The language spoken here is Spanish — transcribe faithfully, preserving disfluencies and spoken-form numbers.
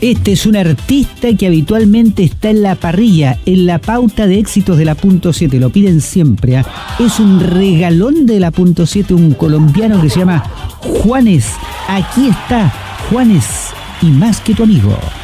Este es un artista que habitualmente está en la parrilla, en la pauta de éxitos de la Punto siete. Lo piden siempre, ¿eh? Es un regalón de la Punto siete, un colombiano que se llama Juanes. Aquí está Juanes y Más que tu amigo.